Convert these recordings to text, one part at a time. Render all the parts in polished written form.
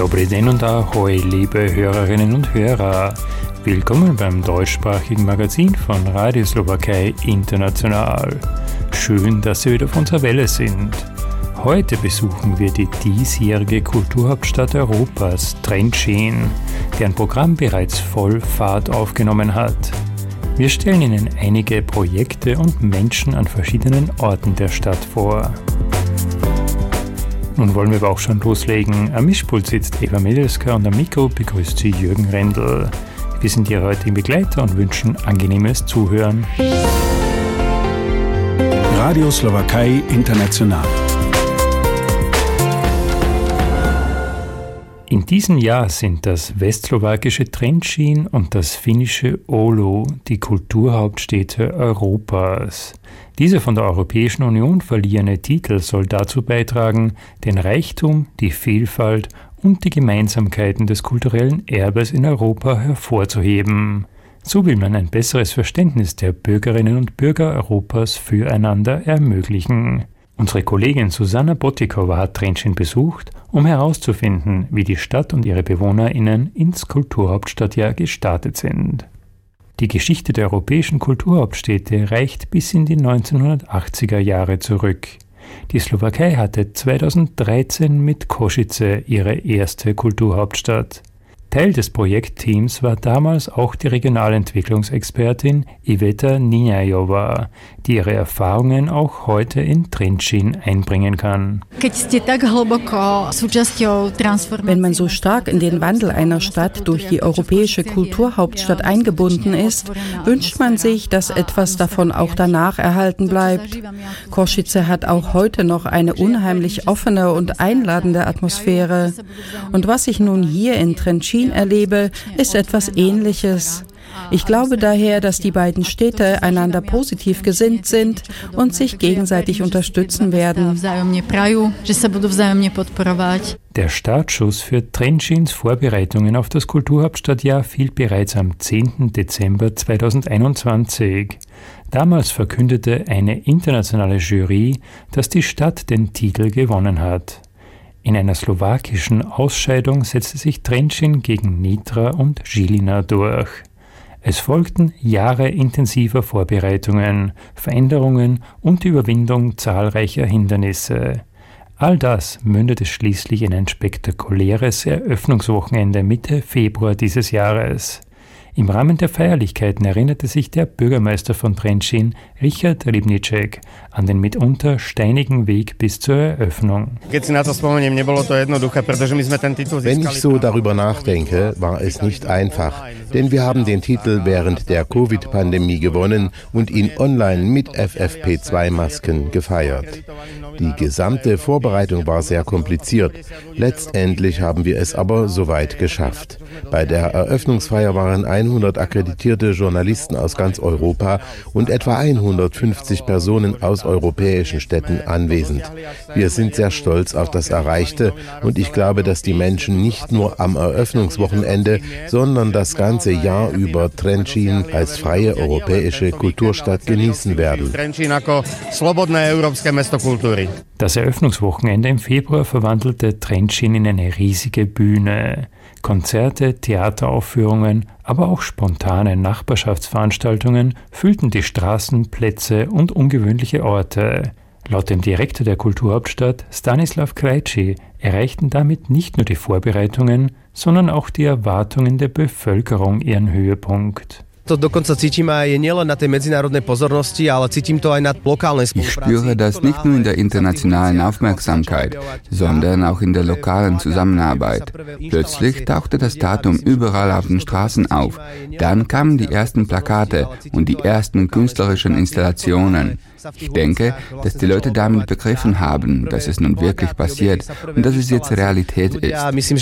Dobry den und ahoi, liebe Hörerinnen und Hörer. Willkommen beim deutschsprachigen Magazin von Radio Slowakei International. Schön, dass Sie wieder auf unserer Welle sind. Heute besuchen wir die diesjährige Kulturhauptstadt Europas, Trenčín, deren Programm bereits voll Fahrt aufgenommen hat. Wir stellen Ihnen einige Projekte und Menschen an verschiedenen Orten der Stadt vor. Nun wollen wir aber auch schon loslegen. Am Mischpult sitzt Eva Mielewska und am Mikro begrüßt sie Jürgen Rendl. Wir sind Ihre heutigen Begleiter und wünschen angenehmes Zuhören. Radio Slowakei International. In diesem Jahr sind das westslowakische Trenčín und das finnische Oulu die Kulturhauptstädte Europas. Dieser von der Europäischen Union verliehene Titel soll dazu beitragen, den Reichtum, die Vielfalt und die Gemeinsamkeiten des kulturellen Erbes in Europa hervorzuheben. So will man ein besseres Verständnis der Bürgerinnen und Bürger Europas füreinander ermöglichen. Unsere Kollegin Susanna Botikova hat Trenčín besucht, um herauszufinden, wie die Stadt und ihre BewohnerInnen ins Kulturhauptstadtjahr gestartet sind. Die Geschichte der europäischen Kulturhauptstädte reicht bis in die 1980er Jahre zurück. Die Slowakei hatte 2013 mit Košice ihre erste Kulturhauptstadt. Teil des Projektteams war damals auch die Regionalentwicklungsexpertin Iveta Ninajová, die ihre Erfahrungen auch heute in Trenčín einbringen kann. Wenn man so stark in den Wandel einer Stadt durch die europäische Kulturhauptstadt eingebunden ist, wünscht man sich, dass etwas davon auch danach erhalten bleibt. Košice hat auch heute noch eine unheimlich offene und einladende Atmosphäre. Und was ich nun hier in Trenčín erlebe, ist etwas Ähnliches. Ich glaube daher, dass die beiden Städte einander positiv gesinnt sind und sich gegenseitig unterstützen werden. Der Startschuss für Trenčíns Vorbereitungen auf das Kulturhauptstadtjahr fiel bereits am 10. Dezember 2021. Damals verkündete eine internationale Jury, dass die Stadt den Titel gewonnen hat. In einer slowakischen Ausscheidung setzte sich Trenčín gegen Nitra und Žilina durch. Es folgten Jahre intensiver Vorbereitungen, Veränderungen und die Überwindung zahlreicher Hindernisse. All das mündete schließlich in ein spektakuläres Eröffnungswochenende Mitte Februar dieses Jahres. Im Rahmen der Feierlichkeiten erinnerte sich der Bürgermeister von Trenčín, Richard Rybníček, an den mitunter steinigen Weg bis zur Eröffnung. Wenn ich so darüber nachdenke, war es nicht einfach, denn wir haben den Titel während der Covid-Pandemie gewonnen und ihn online mit FFP2-Masken gefeiert. Die gesamte Vorbereitung war sehr kompliziert. Letztendlich haben wir es aber soweit geschafft. Bei der Eröffnungsfeier waren 100 akkreditierte Journalisten aus ganz Europa und etwa 150 Personen aus europäischen Städten anwesend. Wir sind sehr stolz auf das Erreichte und ich glaube, dass die Menschen nicht nur am Eröffnungswochenende, sondern das ganze Jahr über Trenčín als freie europäische Kulturstadt genießen werden. Das Eröffnungswochenende im Februar verwandelte Trenčín in eine riesige Bühne. Konzerte, Theateraufführungen, aber auch spontane Nachbarschaftsveranstaltungen füllten die Straßen, Plätze und ungewöhnliche Orte. Laut dem Direktor der Kulturhauptstadt, Stanislav Krejci, erreichten damit nicht nur die Vorbereitungen, sondern auch die Erwartungen der Bevölkerung ihren Höhepunkt. Ich spüre das nicht nur in der internationalen Aufmerksamkeit, sondern auch in der lokalen Zusammenarbeit. Plötzlich tauchte das Datum überall auf den Straßen auf. Dann kamen die ersten Plakate und die ersten künstlerischen Installationen. Ich denke, dass die Leute damit begriffen haben, dass es nun wirklich passiert und dass es jetzt Realität ist.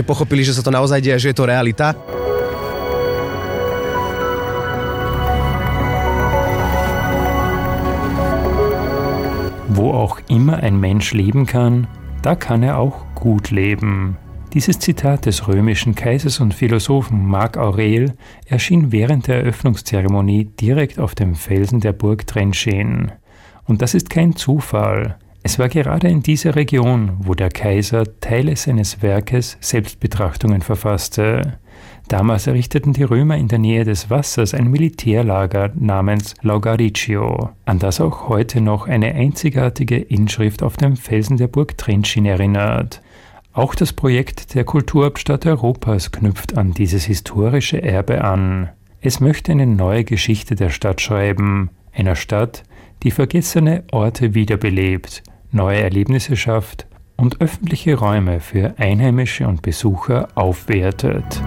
Wo auch immer ein Mensch leben kann, da kann er auch gut leben. Dieses Zitat des römischen Kaisers und Philosophen Marc Aurel erschien während der Eröffnungszeremonie direkt auf dem Felsen der Burg Trenčín. Und das ist kein Zufall. Es war gerade in dieser Region, wo der Kaiser Teile seines Werkes Selbstbetrachtungen verfasste. Damals errichteten die Römer in der Nähe des Wassers ein Militärlager namens Laugaricio, an das auch heute noch eine einzigartige Inschrift auf dem Felsen der Burg Trenčín erinnert. Auch das Projekt der Kulturhauptstadt Europas knüpft an dieses historische Erbe an. Es möchte eine neue Geschichte der Stadt schreiben, einer Stadt, die vergessene Orte wiederbelebt, neue Erlebnisse schafft und öffentliche Räume für Einheimische und Besucher aufwertet.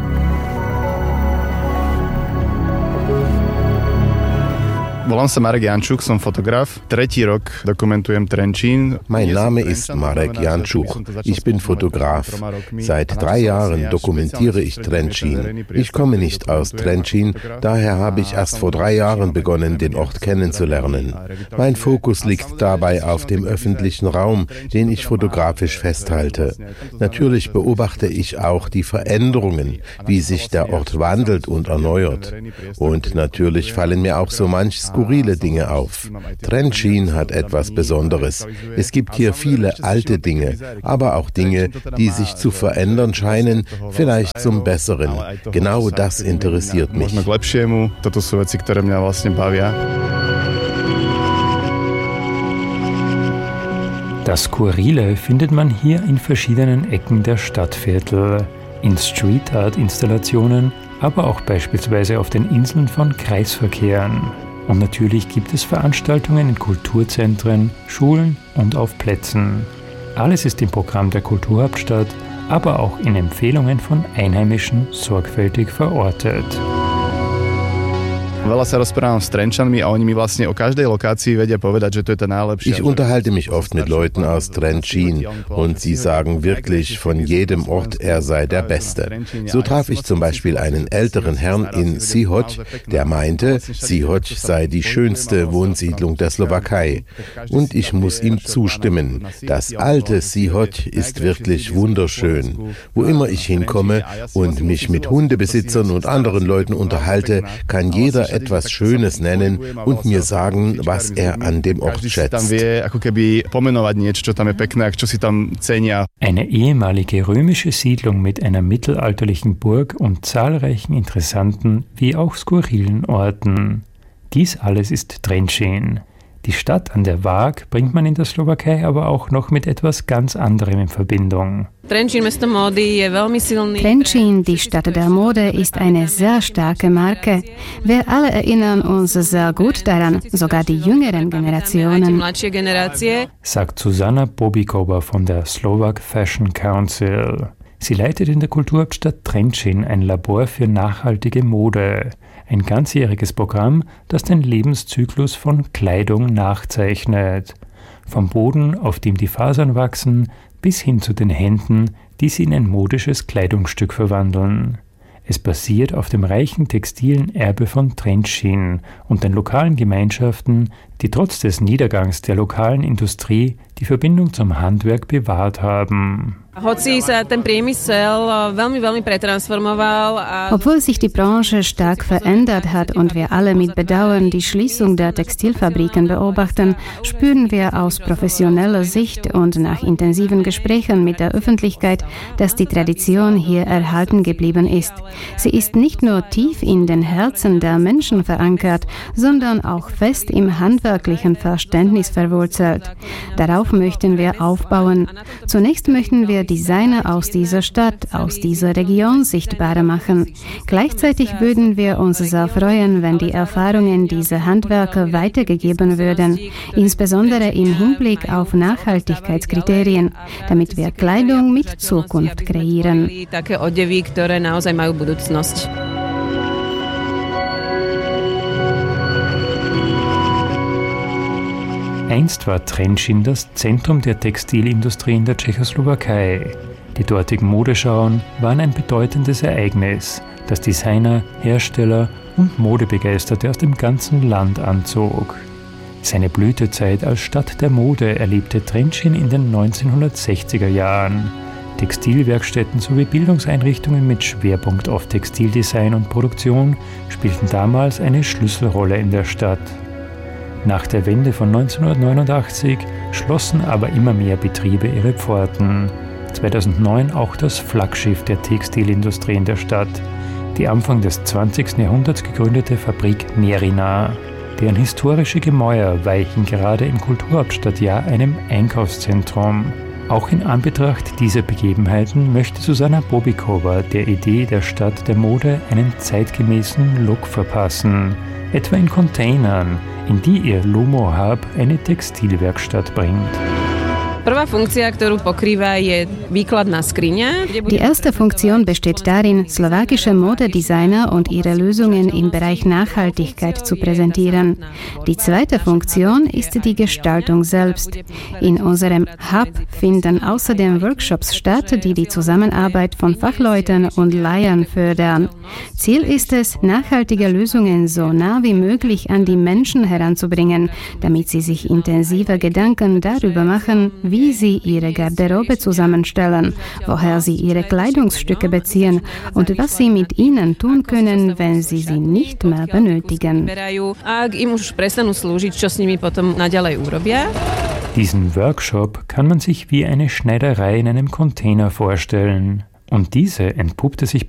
Volám sa Marek Jančuk, som fotograf. 3. rok dokumentujem Trenčín. Mein Name ist Marek Jančuk. Ich bin Fotograf. Seit 3 Jahren dokumentiere ich Trenčín. Ich komme nicht aus Trenčín, daher habe ich erst vor 3 Jahren begonnen, den Ort kennenzulernen. Mein Fokus liegt dabei auf dem öffentlichen Raum, den ich fotografisch festhalte. Natürlich beobachte ich auch die Veränderungen, wie sich der Ort wandelt und erneuert. Und natürlich fallen mir auch so manch skurrile Dinge auf. Trenčín hat etwas Besonderes. Es gibt hier viele alte Dinge, aber auch Dinge, die sich zu verändern scheinen, vielleicht zum Besseren. Genau das interessiert mich. Das Skurrile findet man hier in verschiedenen Ecken der Stadtviertel, in Street-Art-Installationen, aber auch beispielsweise auf den Inseln von Kreisverkehren. Und natürlich gibt es Veranstaltungen in Kulturzentren, Schulen und auf Plätzen. Alles ist im Programm der Kulturhauptstadt, aber auch in Empfehlungen von Einheimischen sorgfältig verortet. Ich unterhalte mich oft mit Leuten aus Trenčín und sie sagen wirklich von jedem Ort, er sei der Beste. So traf ich zum Beispiel einen älteren Herrn in Sihoj, der meinte, Sihoj sei die schönste Wohnsiedlung der Slowakei. Und ich muss ihm zustimmen. Das alte Sihoj ist wirklich wunderschön. Wo immer ich hinkomme und mich mit Hundebesitzern und anderen Leuten unterhalte, kann jeder etwas Schönes nennen und mir sagen, was er an dem Ort schätzt. Eine ehemalige römische Siedlung mit einer mittelalterlichen Burg und zahlreichen interessanten wie auch skurrilen Orten. Dies alles ist Trenčín. Die Stadt an der Waag bringt man in der Slowakei aber auch noch mit etwas ganz anderem in Verbindung. Trenčín, die Stadt der Mode, ist eine sehr starke Marke. Wir alle erinnern uns sehr gut daran, sogar die jüngeren Generationen, sagt Zuzana Bobikova von der Slovak Fashion Council. Sie leitet in der Kulturhauptstadt Trenčín ein Labor für nachhaltige Mode. Ein ganzjähriges Programm, das den Lebenszyklus von Kleidung nachzeichnet. Vom Boden, auf dem die Fasern wachsen, bis hin zu den Händen, die sie in ein modisches Kleidungsstück verwandeln. Es basiert auf dem reichen textilen Erbe von Trenčín und den lokalen Gemeinschaften, die trotz des Niedergangs der lokalen Industrie die Verbindung zum Handwerk bewahrt haben. Obwohl sich die Branche stark verändert hat und wir alle mit Bedauern die Schließung der Textilfabriken beobachten, spüren wir aus professioneller Sicht und nach intensiven Gesprächen mit der Öffentlichkeit, dass die Tradition hier erhalten geblieben ist. Sie ist nicht nur tief in den Herzen der Menschen verankert, sondern auch fest im handwerklichen Verständnis verwurzelt. Darauf möchten wir aufbauen. Zunächst möchten wir Designer aus dieser Stadt, aus dieser Region sichtbar machen. Gleichzeitig würden wir uns sehr freuen, wenn die Erfahrungen dieser Handwerker weitergegeben würden, insbesondere im Hinblick auf Nachhaltigkeitskriterien, damit wir Kleidung mit Zukunft kreieren. Einst war Trenčín das Zentrum der Textilindustrie in der Tschechoslowakei. Die dortigen Modeschauen waren ein bedeutendes Ereignis, das Designer, Hersteller und Modebegeisterte aus dem ganzen Land anzog. Seine Blütezeit als Stadt der Mode erlebte Trenčín in den 1960er Jahren. Textilwerkstätten sowie Bildungseinrichtungen mit Schwerpunkt auf Textildesign und Produktion spielten damals eine Schlüsselrolle in der Stadt. Nach der Wende von 1989 schlossen aber immer mehr Betriebe ihre Pforten. 2009 auch das Flaggschiff der Textilindustrie in der Stadt, die Anfang des 20. Jahrhunderts gegründete Fabrik Nerina. Deren historische Gemäuer weichen gerade im Kulturhauptstadtjahr einem Einkaufszentrum. Auch in Anbetracht dieser Begebenheiten möchte Susanna Bobikova der Idee der Stadt der Mode einen zeitgemäßen Look verpassen, etwa in Containern, in die ihr Lumo Hub eine Textilwerkstatt bringt. Die erste Funktion besteht darin, slowakische Modedesigner und ihre Lösungen im Bereich Nachhaltigkeit zu präsentieren. Die zweite Funktion ist die Gestaltung selbst. In unserem Hub finden außerdem Workshops statt, die die Zusammenarbeit von Fachleuten und Laien fördern. Ziel ist es, nachhaltige Lösungen so nah wie möglich an die Menschen heranzubringen, damit sie sich intensive Gedanken darüber machen, wie sie ihre Garderobe zusammenstellen, woher sie ihre Kleidungsstücke beziehen und was sie mit ihnen tun können, wenn sie sie nicht mehr benötigen. Diesen Workshop kann man sich wie eine Schneiderei in einem Container vorstellen. Und diese entpuppte sich